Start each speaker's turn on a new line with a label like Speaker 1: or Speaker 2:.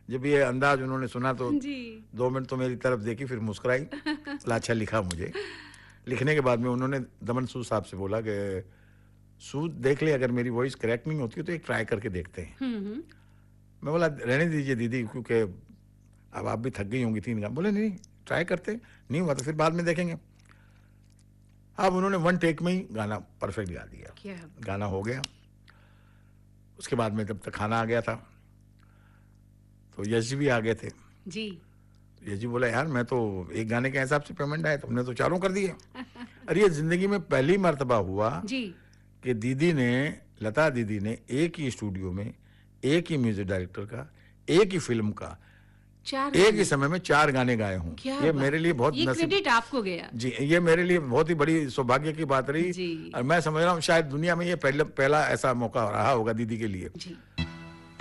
Speaker 1: जब ये अंदाज उन्होंने सुना तो
Speaker 2: जी।
Speaker 1: 2 मिनट तो मेरी तरफ देखी, फिर मुस्कुराई। बोला अच्छा लिखा मुझे। लिखने के बाद में उन्होंने दमन सूद साहब से बोला कि सूद देख ले, अगर मेरी वॉइस करेक्ट नहीं होती तो एक ट्राई करके देखते हैं। मैं बोला रहने दीजिए दीदी, क्योंकि अब आप भी थक गई होंगी 3 गाने। बोले नहीं ट्राई करते, नहीं हुआ तो फिर बाद में देखेंगे। अब उन्होंने 1 टेक में ही गाना परफेक्ट गा दिया।
Speaker 2: क्या
Speaker 1: गाना हो गया। उसके बाद में जब तक खाना आ गया था तो यश जी भी आ गए थे।
Speaker 2: जी।
Speaker 1: यश जी बोला यार मैं तो एक गाने के हिसाब से पेमेंट आया, तुमने तो 4 कर दिए। अरे ये जिंदगी में पहली मर्तबा हुआ
Speaker 2: जी।
Speaker 1: कि दीदी ने, लता दीदी ने एक ही स्टूडियो में एक ही म्यूजिक डायरेक्टर का, एक ही फिल्म का,
Speaker 2: 4
Speaker 1: एक
Speaker 2: गाने।
Speaker 1: ही समय में 4 गाने गाए हूँ।
Speaker 2: क्या
Speaker 1: ये
Speaker 2: बात
Speaker 1: मेरे लिए बहुत
Speaker 2: ये
Speaker 1: नसीब,
Speaker 2: क्रेडिट आपको गया।
Speaker 1: जी ये मेरे लिए बहुत ही बड़ी सौभाग्य की बात रही।
Speaker 2: जी।
Speaker 1: और मैं समझ रहा हूँ शायद दुनिया में ये पहला ऐसा मौका रहा होगा दीदी के लिए।
Speaker 2: जी।